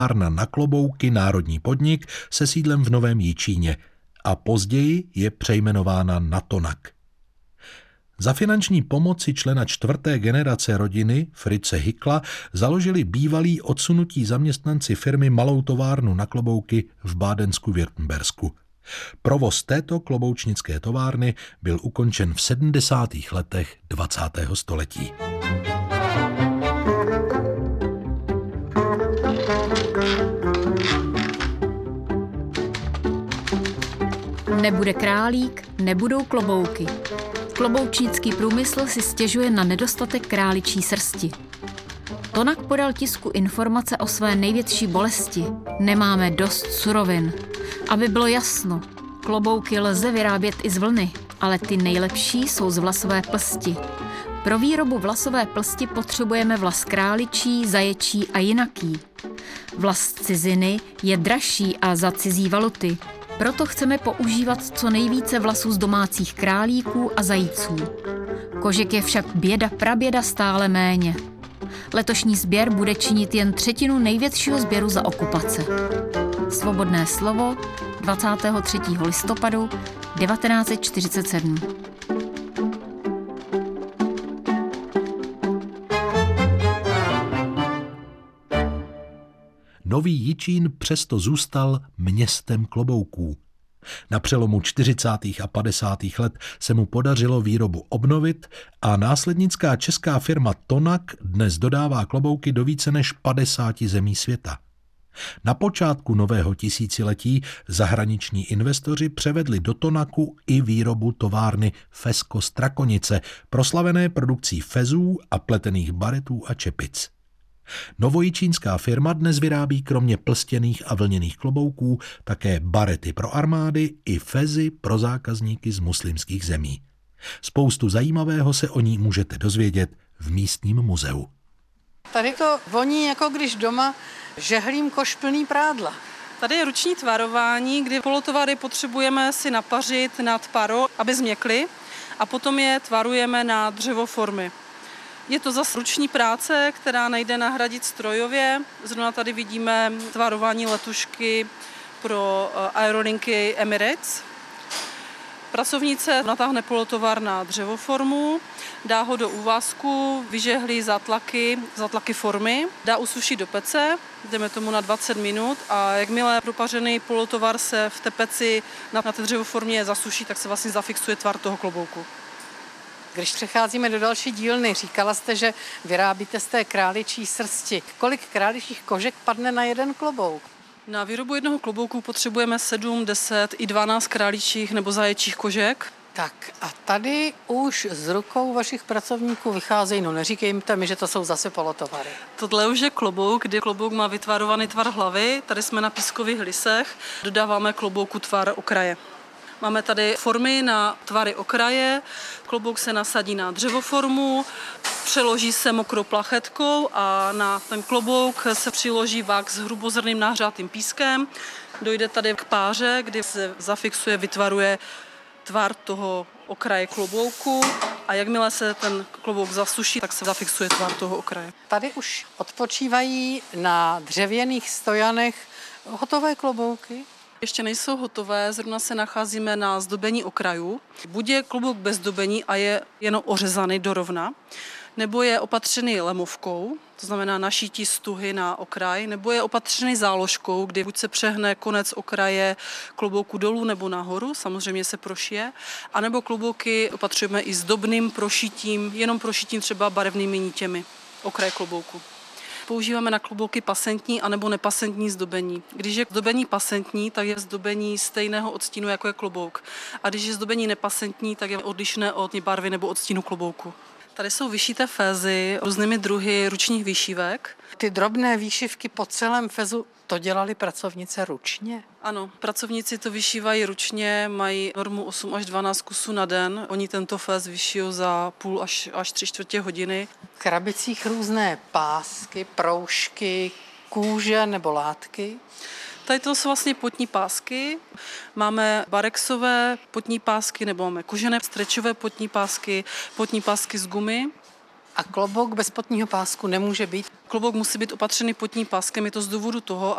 továrna na klobouky, národní podnik se sídlem v Novém Jičíně a později je přejmenována na Tonak. Za finanční pomoci člena 4. generace rodiny Fritze Hykla založili bývalí odsunutí zaměstnanci firmy malou továrnu na klobouky v Bádensku-Württembersku. Provoz této kloboučnické továrny byl ukončen v 70. letech 20. století. Nebude králík, nebudou klobouky. Kloboučnický průmysl si stěžuje na nedostatek králičí srsti. Tonak podal tisku informace o své největší bolesti. Nemáme dost surovin. Aby bylo jasno, klobouky lze vyrábět i z vlny, ale ty nejlepší jsou z vlasové plsti. Pro výrobu vlasové plsti potřebujeme vlas králičí, zaječí a jinaký. Vlas z ciziny je dražší a za cizí valuty. Proto chceme používat co nejvíce vlasů z domácích králíků a zajíců. Kožek je však běda praběda stále méně. Letošní sběr bude činit jen 1/3 největšího sběru za okupace. Svobodné slovo 23. listopadu 1947. Nový Jičín přesto zůstal městem klobouků. Na přelomu 40. a 50. let se mu podařilo výrobu obnovit a následnická česká firma Tonak dnes dodává klobouky do více než 50 zemí světa. Na počátku nového tisíciletí zahraniční investoři převedli do Tonaku i výrobu továrny Fesko Strakonice, proslavené produkcí fezů a pletených baretů a čepic. Novojičínská firma dnes vyrábí kromě plstěných a vlněných klobouků také barety pro armády i fezy pro zákazníky z muslimských zemí. Spoustu zajímavého se o ní můžete dozvědět v místním muzeu. Tady to voní, jako když doma žehlím koš plný prádla. Tady je ruční tvarování, kdy polotovary potřebujeme si napařit nad paro, aby změkly, a potom je tvarujeme na dřevoformy. Je to zase ruční práce, která nejde nahradit strojově. Zrovna tady vidíme tvarování letušky pro aerolinky Emirates. Pracovnice natáhne polotovar na dřevoformu, dá ho do úvazku, vyžehlí zatlaky formy, dá usušit do pece, jdeme tomu na 20 minut, a jakmile propařený polotovar se v té peci na té dřevoformě zasuší, tak se vlastně zafixuje tvar toho klobouku. Když přecházíme do další dílny, říkala jste, že vyrábíte z té králičí srsti. Kolik králičích kožek padne na jeden klobouk? Na výrobu jednoho klobouku potřebujeme 7, 10 i 12 králičích nebo zaječích kožek. Tak a tady už z rukou vašich pracovníků vycházejí, no neříkejte mi, že to jsou zase polotovary. Tohle už je klobouk, kdy klobouk má vytvarovaný tvar hlavy, tady jsme na pískových lisech, dodáváme klobouku tvar okraje. Máme tady formy na tvary okraje, klobouk se nasadí na dřevoformu, přeloží se mokrou plachetkou a na ten klobouk se přiloží vák s hrubozrným nahřátým pískem. Dojde tady k páře, kdy se zafixuje, vytvaruje tvar toho okraje klobouku, a jakmile se ten klobouk zasuší, tak se zafixuje tvar toho okraje. Tady už odpočívají na dřevěných stojanech hotové klobouky. Ještě nejsou hotové, zrovna se nacházíme na zdobení okrajů. Buď je klobouk bez zdobení a je jenom ořezaný dorovna, nebo je opatřený lemovkou, to znamená našítí stuhy na okraj, nebo je opatřený záložkou, kdy buď se přehne konec okraje klobouku dolů nebo nahoru, samozřejmě se prošije, anebo klobouky opatřujeme i zdobným prošitím, jenom prošitím třeba barevnými nítěmi okraje klobouku. Používáme na klobouky pasentní anebo nepasentní zdobení. Když je zdobení pasentní, tak je zdobení stejného odstínu, jako je klobouk. A když je zdobení nepasentní, tak je odlišné od barvy nebo odstínu klobouku. Tady jsou vyšité fézy různými druhy ručních výšivek. Ty drobné výšivky po celém fezu, to dělali pracovnice ručně? Ano, pracovníci to vyšívají ručně, mají normu 8 až 12 kusů na den. Oni tento féz vyšijou za půl až 3/4 hodiny. V krabicích různé pásky, proužky, kůže nebo látky. Tady to jsou vlastně potní pásky. Máme barexové potní pásky, nebo máme kožené strečové potní pásky z gumy. A klobouk bez potního pásku nemůže být? Klobouk musí být opatřený potním páskem, je to z důvodu toho,